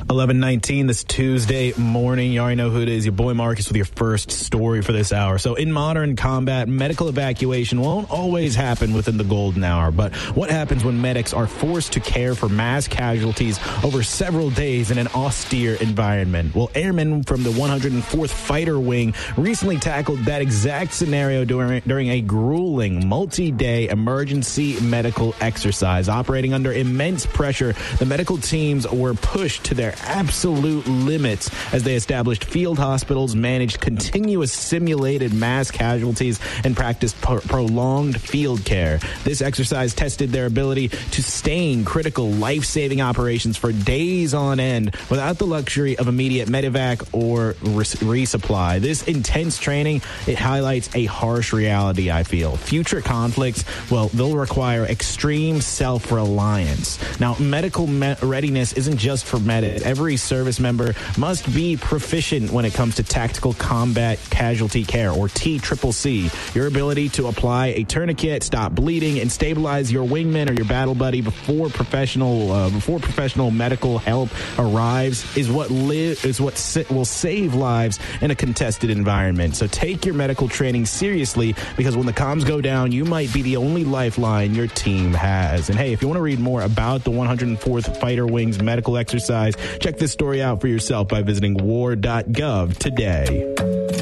11:19 this Tuesday morning. You already know who it is. Your boy Marcus with your first story for this hour. So in modern combat, medical evacuation won't always happen within the golden hour. But what happens when medics are forced to care for mass casualties over several days in an austere environment? Well, airmen from the 104th Fighter Wing recently tackled that exact scenario during a grueling multi-day emergency medical exercise. Operating under immense pressure, the medical teams were pushed to their absolute limits as they established field hospitals, managed continuous simulated mass casualties, and practiced prolonged field care. This exercise tested their ability to sustain critical life-saving operations for days on end without the luxury of immediate medevac or resupply. This intense training, it highlights a harsh reality, I feel. Future conflicts, well, they'll require extreme self-reliance. Now, medical readiness isn't just for medics. Every service member must be proficient when it comes to tactical combat casualty care, or TCCC. Your ability to apply a tourniquet, stop bleeding, and stabilize your wingman or your battle buddy before professional medical help arrives is what will save lives in a contested environment. So take your medical training seriously, because when the comms go down, you might be the only lifeline your team has. And hey, if you want to read more about the 104th Fighter Wing's medical exercise, check this story out for yourself by visiting war.gov today.